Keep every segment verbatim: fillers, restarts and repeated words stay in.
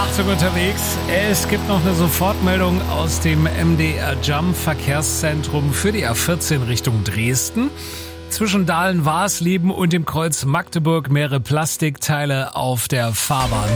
Achtung unterwegs, es gibt noch eine Sofortmeldung aus dem M D R Jump Verkehrszentrum für die A vierzehn Richtung Dresden. Zwischen Dahlen-Warsleben und dem Kreuz Magdeburg mehrere Plastikteile auf der Fahrbahn.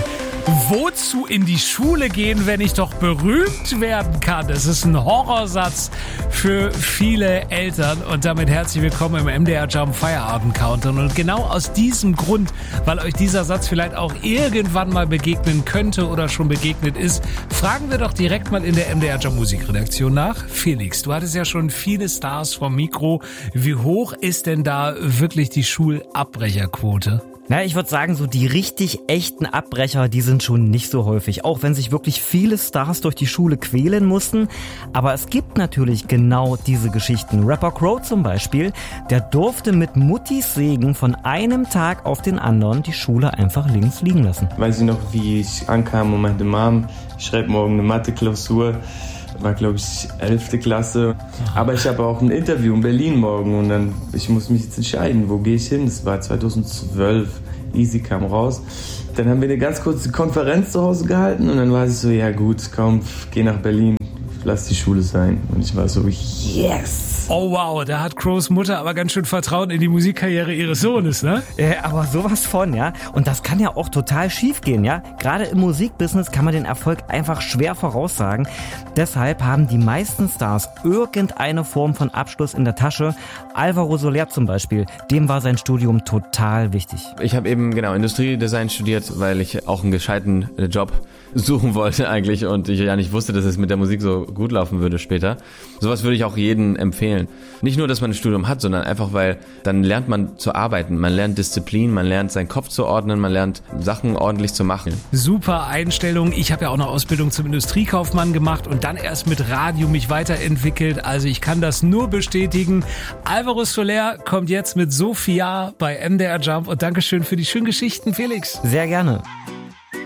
Wozu in die Schule gehen, wenn ich doch berühmt werden kann? Das ist ein Horrorsatz für viele Eltern. Und damit herzlich willkommen im M D R Jump Feierabend Countdown. Und genau aus diesem Grund, weil euch dieser Satz vielleicht auch irgendwann mal begegnen könnte oder schon begegnet ist, fragen wir doch direkt mal in der M D R Jump Musikredaktion nach. Felix, du hattest ja schon viele Stars vom Mikro. Wie hoch ist denn da wirklich die Schulabbrecherquote? Na, ich würde sagen, so die richtig echten Abbrecher, die sind schon nicht so häufig. Auch wenn sich wirklich viele Stars durch die Schule quälen mussten. Aber es gibt natürlich genau diese Geschichten. Rapper Crow zum Beispiel, der durfte mit Muttis Segen von einem Tag auf den anderen die Schule einfach links liegen lassen. Weiß ich noch, wie ich ankam und meinte, Mom, ich schreibe morgen eine Mathe-Klausur. War, glaube ich, elfte Klasse. Aber ich habe auch ein Interview in Berlin morgen und dann, ich muss mich jetzt entscheiden, wo gehe ich hin? Das war zweitausendzwölf. Easy kam raus. Dann haben wir eine ganz kurze Konferenz zu Hause gehalten und dann war ich so, ja gut, komm, geh nach Berlin, lass die Schule sein. Und ich war so, yes! Oh wow, da hat Crows Mutter aber ganz schön Vertrauen in die Musikkarriere ihres Sohnes, ne? Äh, aber sowas von, ja. Und das kann ja auch total schief gehen, ja. Gerade im Musikbusiness kann man den Erfolg einfach schwer voraussagen. Deshalb haben die meisten Stars irgendeine Form von Abschluss in der Tasche. Alvaro Soler zum Beispiel, dem war sein Studium total wichtig. Ich habe eben genau Industriedesign studiert, weil ich auch einen gescheiten Job suchen wollte eigentlich und ich ja nicht wusste, dass es mit der Musik so gut laufen würde später. Sowas würde ich auch jedem empfehlen. Nicht nur, dass man ein Studium hat, sondern einfach, weil dann lernt man zu arbeiten, man lernt Disziplin, man lernt seinen Kopf zu ordnen, man lernt Sachen ordentlich zu machen. Super Einstellung. Ich habe ja auch eine Ausbildung zum Industriekaufmann gemacht und dann erst mit Radio mich weiterentwickelt. Also ich kann das nur bestätigen. Alvaro Soler kommt jetzt mit Sophia bei M D R Jump und Dankeschön für die schönen Geschichten, Felix. Sehr gerne.